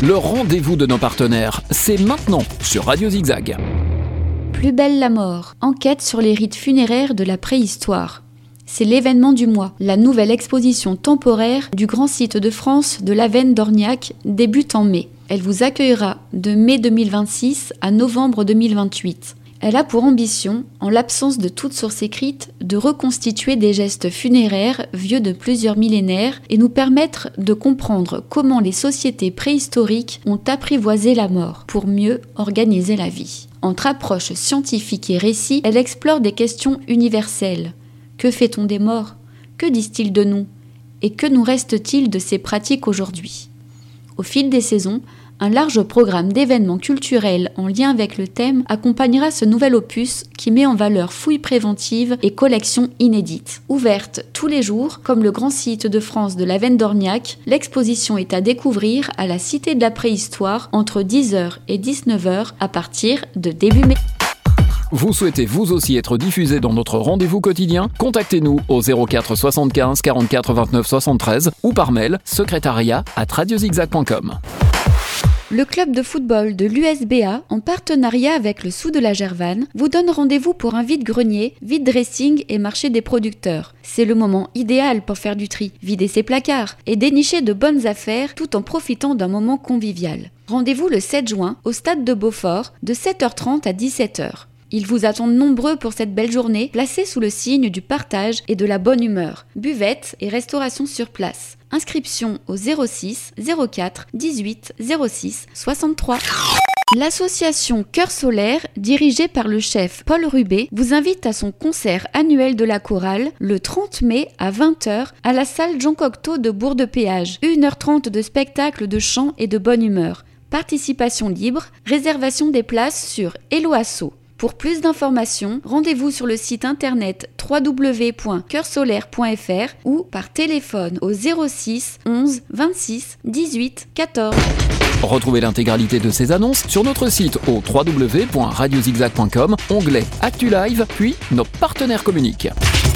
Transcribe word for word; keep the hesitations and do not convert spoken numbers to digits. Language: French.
Le rendez-vous de nos partenaires, c'est maintenant sur Radio Zigzag. Plus belle la mort, enquête sur les rites funéraires de la préhistoire. C'est l'événement du mois. La nouvelle exposition temporaire du grand site de France de l'Avenne d'Orniac débute en mai. Elle vous accueillera de mai deux mille vingt-six à novembre deux mille vingt-huit. Elle a pour ambition, en l'absence de toute source écrite, de reconstituer des gestes funéraires vieux de plusieurs millénaires et nous permettre de comprendre comment les sociétés préhistoriques ont apprivoisé la mort pour mieux organiser la vie. Entre approche scientifique et récit, elle explore des questions universelles. Que fait-on des morts ? Que disent-ils de nous ? Et que nous reste-t-il de ces pratiques aujourd'hui ? Au fil des saisons, un large programme d'événements culturels en lien avec le thème accompagnera ce nouvel opus qui met en valeur fouilles préventives et collections inédites. Ouverte tous les jours, comme le grand site de France de l'Avenne d'Orniac, l'exposition est à découvrir à la Cité de la Préhistoire entre dix heures et dix-neuf heures à partir de début mai. Vous souhaitez vous aussi être diffusé dans notre rendez-vous quotidien ? Contactez-nous au zéro quatre soixante-quinze quarante-quatre vingt-neuf soixante-treize ou par mail secrétariat arobase radiozigzag point com. Le club de football de l'U S B A, en partenariat avec le Sous de la Gervanne, vous donne rendez-vous pour un vide-grenier, vide-dressing et marché des producteurs. C'est le moment idéal pour faire du tri, vider ses placards et dénicher de bonnes affaires tout en profitant d'un moment convivial. Rendez-vous le sept juin au stade de Beaufort de sept heures trente à dix-sept heures. Ils vous attendent nombreux pour cette belle journée, placée sous le signe du partage et de la bonne humeur. Buvette et restauration sur place. Inscription au zéro six zéro quatre dix-huit zéro six soixante-trois. L'association Cœur Solaire, dirigée par le chef Paul Rubé, vous invite à son concert annuel de la chorale le trente mai à vingt heures à la salle Jean Cocteau de Bourg-de-Péage. une heure trente de spectacle de chant et de bonne humeur. Participation libre, réservation des places sur Helloasso. Pour plus d'informations, rendez-vous sur le site internet w w w point cœur solaire point f r ou par téléphone au zéro six onze vingt-six dix-huit quatorze. Retrouvez l'intégralité de ces annonces sur notre site au w w w point radiozigzag point com, onglet Actu Live, puis nos partenaires communiquent.